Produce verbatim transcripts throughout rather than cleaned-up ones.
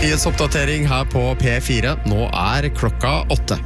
Nyhetsoppdatering her på P fire. Nå er klokka åtte.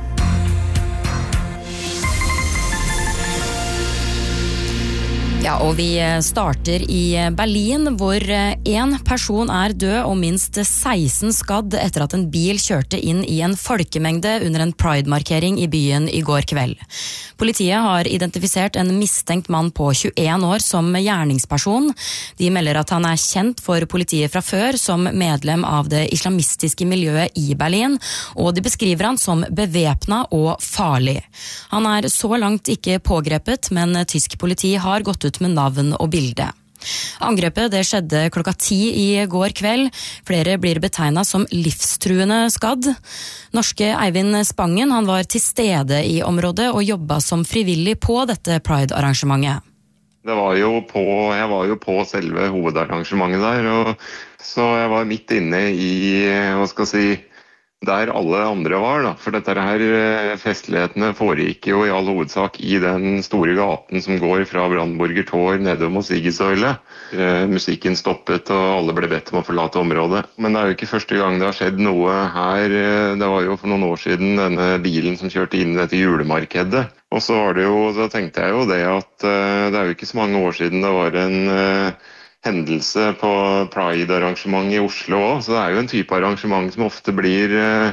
Ja, og vi starter i Berlin, hvor en person er død og minst seksten skadd etter at en bil kjørte inn i en folkemengde under en Pride-markering i byen i går kveld. Politiet har identifisert en mistenkt mann på tjueen år som gjerningsperson. De melder at han er kjent for politiet fra før som medlem av det islamistiske miljøet i Berlin, og de beskriver han som bevæpnet og farlig. Han er så langt ikke pågrepet, men tysk politi har gått ut med navn og bilde. Angrepet det skjedde klokka ti i går kveld. Flere blir betegnet som livstruende skadd. Norske Eivind Spangen han var til stede i området og jobbet som frivillig på dette Pride-arrangementet. Det var jo på, jeg var jo på selve hovedarrangementet der, og så jeg var midt inne i, hva skal jeg si, der alle andre var da, for dette her festlighetene foregikk jo i all hovedsak i den store gaten som går fra Brandenburger Tor nedom mot Siegessäule. Eh, musikken stoppet og alle ble bedt om å forlate området. Men det er jo ikke første gang det har skjedd noe her. Det var jo for noen år siden denne bilen som kjørte inn i dette julemarkedet. Og så var det jo, da tenkte jeg jo det at uh, det er jo ikke så mange år siden det var en uh, hendelse på Pride-arrangement i Oslo også, så det er jo en type arrangement som ofte blir,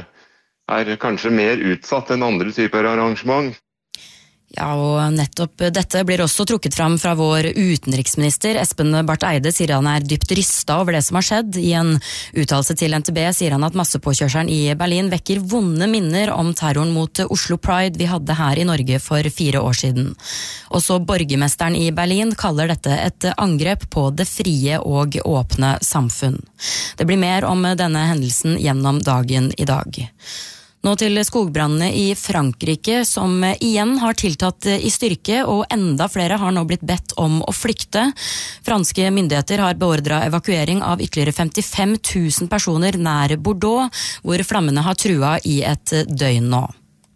er kanskje mer utsatt enn andre typer arrangement. Ja, og nettopp dette blir også trukket fram fra vår utenriksminister. Espen Barth Eide sier han er dypt rystet over det som har skjedd. I en uttalelse til N T B sier han at massepåkjørselen i Berlin vekker vonde minner om terroren mot Oslo Pride vi hadde her i Norge for fire år siden. Også borgermesteren i Berlin kaller dette et angrep på det frie og åpne samfunn. Det blir mer om denne hendelsen gjennom dagen i dag. Nå til skogbrannene i Frankrike, som igjen har tiltatt i styrke, og enda flere har nå blitt bedt om å flykte. Franske myndigheter har beordret evakuering av ytterligere femtifem tusen personer nær Bordeaux, hvor flammene har trua i et døgn nå.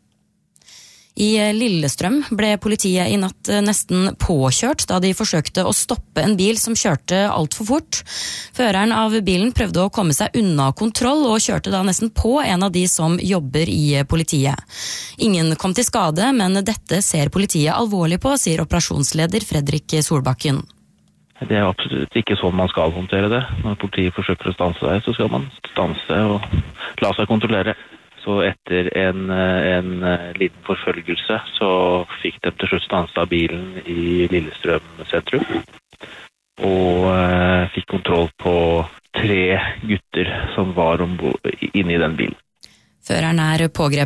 I Lillestrøm ble politiet i natt nesten påkjørt da de forsøkte å stoppe en bil som kjørte alt for fort. Føreren av bilen prøvde å komme seg unna kontroll og kjørte da nesten på en av de som jobber i politiet. Ingen kom til skade, men dette ser politiet alvorlig på, sier operasjonsleder Fredrik Solbakken. Det er absolutt ikke sånn man skal håndtere det. Når politiet forsøker å stanse deg, så skal man stanse og la seg kontrollere. Så etter en, en liten forfølgelse så fikk de til slutt stanset bilen i Lillestrøm sentrum og eh, fikk kontroll på tre gutter som var inne i den bilen. Føreren er pågrepet